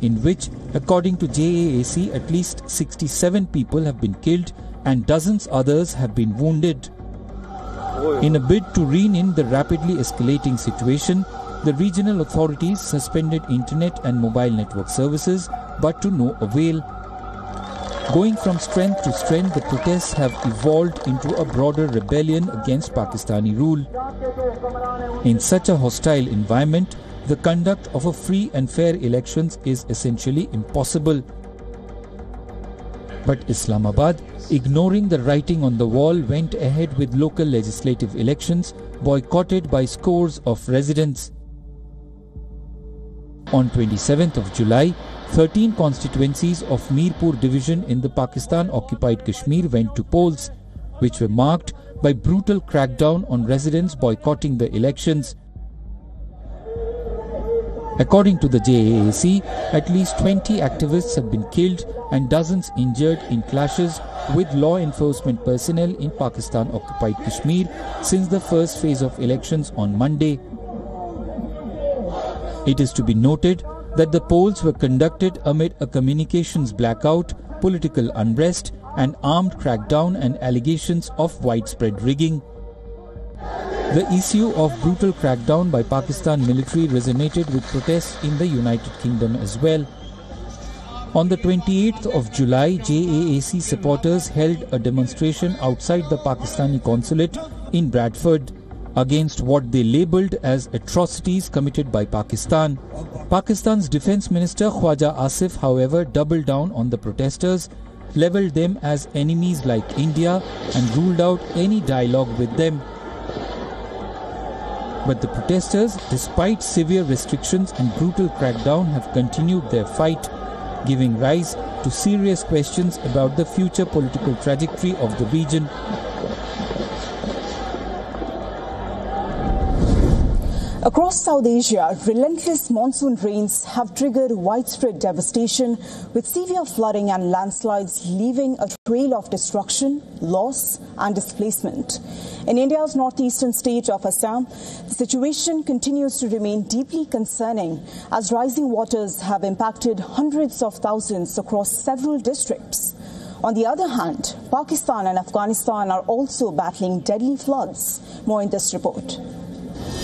in which, according to JAAC, at least 67 people have been killed and dozens others have been wounded. In a bid to rein in the rapidly escalating situation, the regional authorities suspended internet and mobile network services, but to no avail. Going from strength to strength, the protests have evolved into a broader rebellion against Pakistani rule. In such a hostile environment, the conduct of a free and fair elections is essentially impossible. But Islamabad, ignoring the writing on the wall, went ahead with local legislative elections, boycotted by scores of residents. On 27th of July, 13 constituencies of Mirpur division in the Pakistan-occupied Kashmir went to polls, which were marked by brutal crackdown on residents boycotting the elections. According to the JAAC, at least 20 activists have been killed and dozens injured in clashes with law enforcement personnel in Pakistan-occupied Kashmir since the first phase of elections on Monday. It is to be noted that the polls were conducted amid a communications blackout, political unrest, and armed crackdown and allegations of widespread rigging. The issue of brutal crackdown by Pakistan military resonated with protests in the United Kingdom as well. On the 28th of July, JAAC supporters held a demonstration outside the Pakistani consulate in Bradford against what they labelled as atrocities committed by Pakistan. Pakistan's Defence Minister Khwaja Asif, however, doubled down on the protesters, levelled them as enemies like India and ruled out any dialogue with them. But the protesters, despite severe restrictions and brutal crackdown, have continued their fight, giving rise to serious questions about the future political trajectory of the region. Across South Asia, relentless monsoon rains have triggered widespread devastation, with severe flooding and landslides leaving a trail of destruction, loss and displacement. In India's northeastern state of Assam, the situation continues to remain deeply concerning as rising waters have impacted hundreds of thousands across several districts. On the other hand, Pakistan and Afghanistan are also battling deadly floods. More in this report.